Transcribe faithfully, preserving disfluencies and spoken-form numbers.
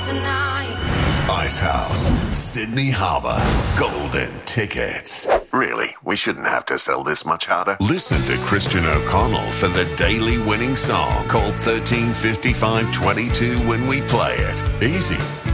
deny. Icehouse, Sydney Harbour, golden tickets. Really? We shouldn't have to sell this much harder. Listen to Christian O'Connell for the daily winning song. Call thirteen fifty-five twenty-two when we play it. Easy.